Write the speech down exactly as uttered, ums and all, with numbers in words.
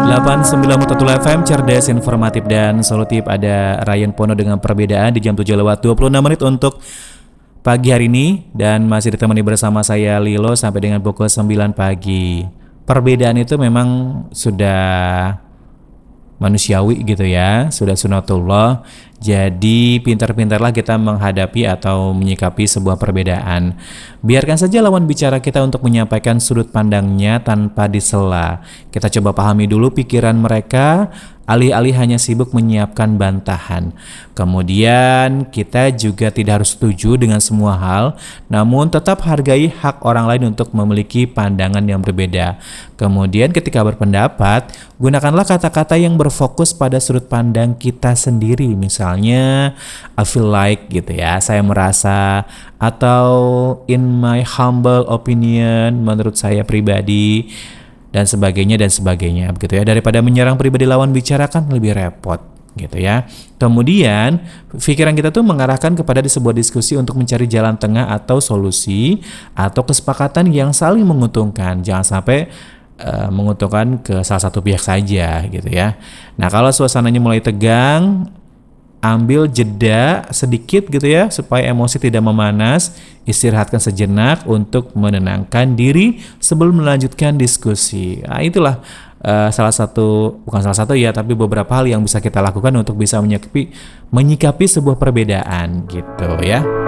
delapan puluh sembilan koma satu F M, cerdas, informatif, dan solutif. Ada Ryan Pono dengan perbedaan di jam tujuh lewat dua puluh enam menit untuk pagi hari ini. Dan masih ditemani bersama saya Lilo sampai dengan pukul sembilan pagi. Perbedaan itu memang sudah manusiawi gitu ya, sudah sunatullah. Jadi pintar-pintarlah kita menghadapi atau menyikapi sebuah perbedaan. Biarkan saja lawan bicara kita untuk menyampaikan sudut pandangnya tanpa disela. Kita coba pahami dulu pikiran mereka, alih-alih hanya sibuk menyiapkan bantahan. Kemudian kita juga tidak harus setuju dengan semua hal, namun tetap hargai hak orang lain untuk memiliki pandangan yang berbeda. Kemudian ketika berpendapat, gunakanlah kata-kata yang berfokus pada sudut pandang kita sendiri. Misalnya, I feel like gitu ya, saya merasa, atau in my humble opinion, menurut saya pribadi, dan sebagainya dan sebagainya begitu ya. Daripada menyerang pribadi lawan bicara kan lebih repot gitu ya. Kemudian pikiran kita tuh mengarahkan kepada di sebuah diskusi untuk mencari jalan tengah atau solusi atau kesepakatan yang saling menguntungkan. Jangan sampai uh, menguntungkan ke salah satu pihak saja gitu ya. Nah, kalau suasananya mulai tegang, ambil jeda sedikit gitu ya, supaya emosi tidak memanas. Istirahatkan sejenak untuk menenangkan diri sebelum melanjutkan diskusi. Nah, itulah uh, salah satu, bukan salah satu ya, tapi beberapa hal yang bisa kita lakukan untuk bisa menyikapi, menyikapi sebuah perbedaan gitu ya.